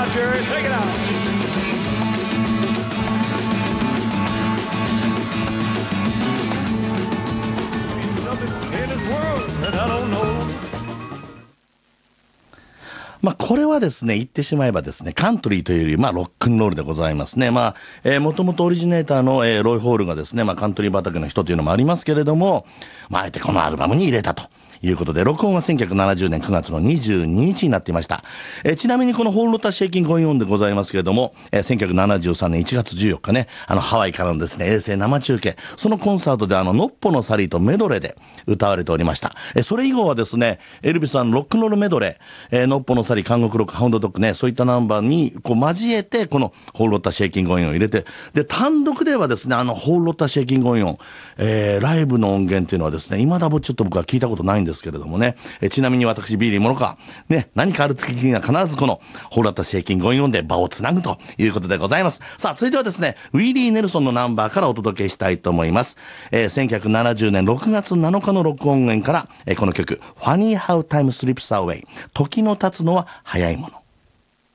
Jerry, take it out. In his world, and I don't know. これはですね、言ってしまえばですね、カントリーというより、ロックンロールでございますね。もともとオリジネーターの、ロイ・ホールがですね、カントリー畑の人というのもありますけれども、あえてこのアルバムに入れたということで、録音は1970年9月の22日になっていました。ちなみにこのホールロタシェイキングゴインオンでございますけれども、1973年1月14日ね、ハワイからのですね、衛星生中継、そのコンサートでノッポのサリーとメドレーで歌われておりました。それ以後はですね、エルビスさんロックンロールメドレー、ノッポのサリー、韓国ロック、ハウンドドッグね、そういったナンバーに交えて、このホールロタシェイキングゴインオンを入れて、で、単独ではですね、ホールロタシェイキングゴインオン、ライブの音源っていうのはですね、未だちょっと僕は聞いたことないんですけれどもね、ちなみに私ビリーモノカね、何かある時には必ずこのホールロタシェイキングゴインオンで場をつなぐということでございます。さあ、続いてはですね、ウィリー・ネルソンのナンバーからお届けしたいと思います。1970年6月7日の録音源から、この曲、Funny How Time Slips Away、時の経つのは早いもの。